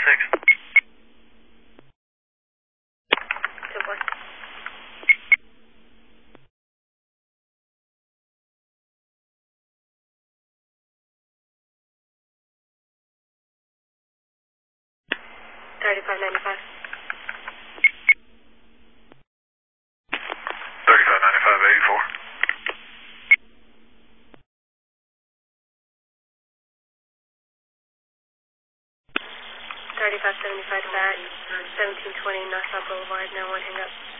Good one. 3595. 3595, 84. 3575 back, 1720 Nassau Boulevard, now one hang up.